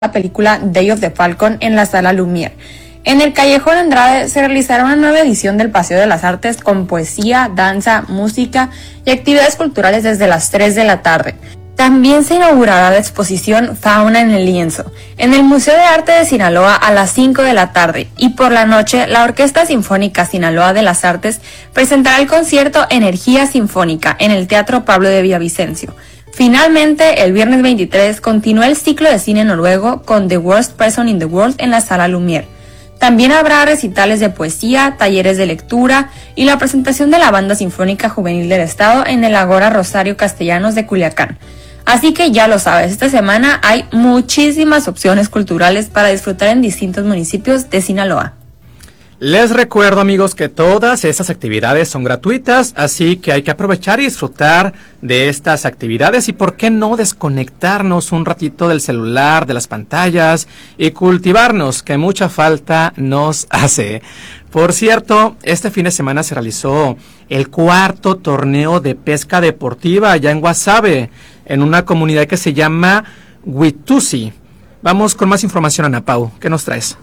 la película Day of the Falcon en la Sala Lumière. En el Callejón Andrade se realizará una nueva edición del Paseo de las Artes con poesía, danza, música y actividades culturales desde las 3 de la tarde. También se inaugurará la exposición Fauna en el Lienzo, en el Museo de Arte de Sinaloa a las 5 de la tarde, y por la noche la Orquesta Sinfónica Sinaloa de las Artes presentará el concierto Energía Sinfónica en el Teatro Pablo de Villavicencio. Finalmente, el viernes 23 continúa el ciclo de cine noruego con The Worst Person in the World en la Sala Lumière. También habrá recitales de poesía, talleres de lectura y la presentación de la Banda Sinfónica Juvenil del Estado en el Agora Rosario Castellanos de Culiacán. Así que ya lo sabes, esta semana hay muchísimas opciones culturales para disfrutar en distintos municipios de Sinaloa. Les recuerdo, amigos, que todas estas actividades son gratuitas, así que hay que aprovechar y disfrutar de estas actividades y por qué no desconectarnos un ratito del celular, de las pantallas y cultivarnos, que mucha falta nos hace. Por cierto, este fin de semana se realizó el 4º torneo de pesca deportiva allá en Guasave, en una comunidad que se llama Huitusi. Vamos con más información, Ana Pau. ¿Qué nos traes?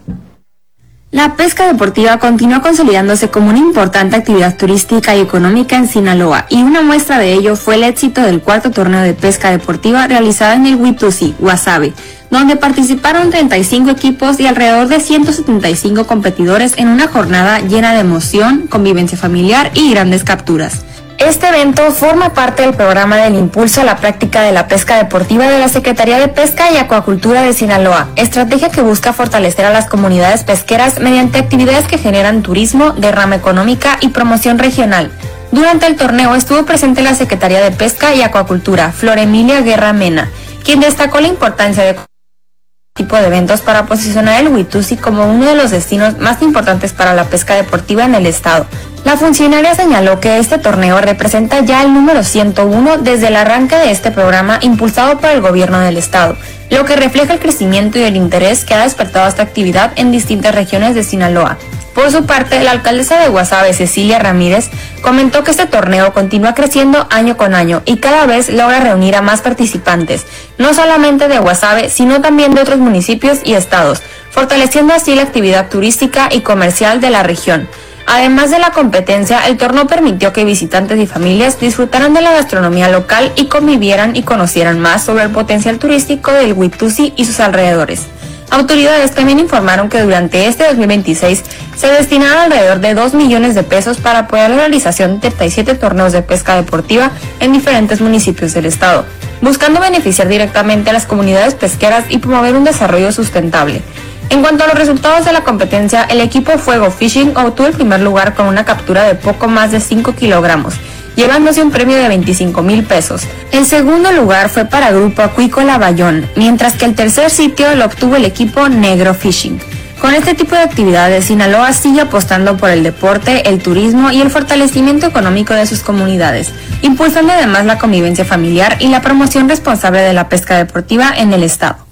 La pesca deportiva continúa consolidándose como una importante actividad turística y económica en Sinaloa, y una muestra de ello fue el éxito del 4º torneo de pesca deportiva realizado en el Huitusi, Guasave, donde participaron 35 equipos y alrededor de 175 competidores en una jornada llena de emoción, convivencia familiar y grandes capturas. Este evento forma parte del programa del impulso a la práctica de la pesca deportiva de la Secretaría de Pesca y Acuacultura de Sinaloa, estrategia que busca fortalecer a las comunidades pesqueras mediante actividades que generan turismo, derrama económica y promoción regional. Durante el torneo estuvo presente la Secretaría de Pesca y Acuacultura, Flor Emilia Guerra Mena, quien destacó la importancia de tipo de eventos para posicionar el Huitusi como uno de los destinos más importantes para la pesca deportiva en el estado. La funcionaria señaló que este torneo representa ya el número 101 desde el arranque de este programa impulsado por el gobierno del estado, lo que refleja el crecimiento y el interés que ha despertado esta actividad en distintas regiones de Sinaloa. Por su parte, la alcaldesa de Guasave, Cecilia Ramírez, comentó que este torneo continúa creciendo año con año y cada vez logra reunir a más participantes, no solamente de Guasave, sino también de otros municipios y estados, fortaleciendo así la actividad turística y comercial de la región. Además de la competencia, el torneo permitió que visitantes y familias disfrutaran de la gastronomía local y convivieran y conocieran más sobre el potencial turístico del Huitusi y sus alrededores. Autoridades también informaron que durante este 2026 se destinaron alrededor de 2 millones de pesos para apoyar la realización de 37 torneos de pesca deportiva en diferentes municipios del estado, buscando beneficiar directamente a las comunidades pesqueras y promover un desarrollo sustentable. En cuanto a los resultados de la competencia, el equipo Fuego Fishing obtuvo el primer lugar con una captura de poco más de 5 kilogramos, llevándose un premio de 25,000 pesos. El segundo lugar fue para Grupo Acuícola Bayón, mientras que el tercer sitio lo obtuvo el equipo Negro Fishing. Con este tipo de actividades, Sinaloa sigue apostando por el deporte, el turismo y el fortalecimiento económico de sus comunidades, impulsando además la convivencia familiar y la promoción responsable de la pesca deportiva en el estado.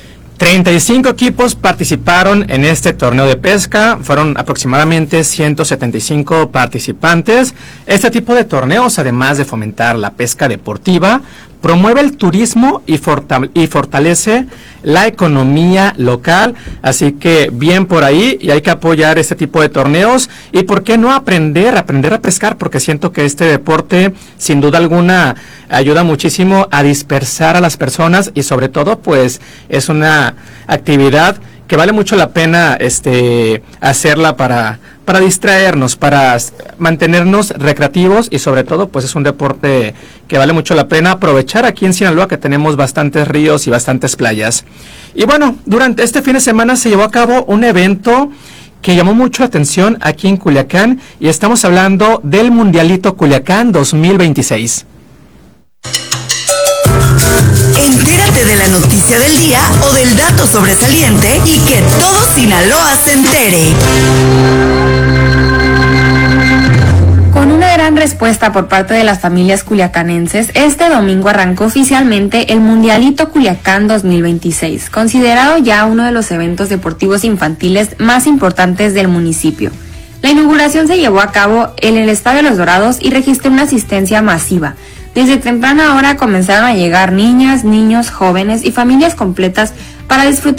35 equipos participaron en este torneo de pesca, fueron aproximadamente 175 participantes. Este tipo de torneos, además de fomentar la pesca deportiva, promueve el turismo y fortalece la economía local, así que bien por ahí, y hay que apoyar este tipo de torneos, y por qué no aprender a pescar, porque siento que este deporte sin duda alguna ayuda muchísimo a dispersar a las personas y sobre todo pues es una actividad que vale mucho la pena hacerla para distraernos, para mantenernos recreativos y sobre todo pues es un deporte que vale mucho la pena aprovechar aquí en Sinaloa, que tenemos bastantes ríos y bastantes playas. Y bueno, durante este fin de semana se llevó a cabo un evento que llamó mucho la atención aquí en Culiacán y estamos hablando del Mundialito Culiacán 2026. Entérate de la noticia del día o del dato sobresaliente y que todo Sinaloa se entere. Con una gran respuesta por parte de las familias culiacanenses, este domingo arrancó oficialmente el Mundialito Culiacán 2026, considerado ya uno de los eventos deportivos infantiles más importantes del municipio. La inauguración se llevó a cabo en el Estadio Los Dorados y registró una asistencia masiva. Desde temprana hora comenzaron a llegar niñas, niños, jóvenes y familias completas para disfrutar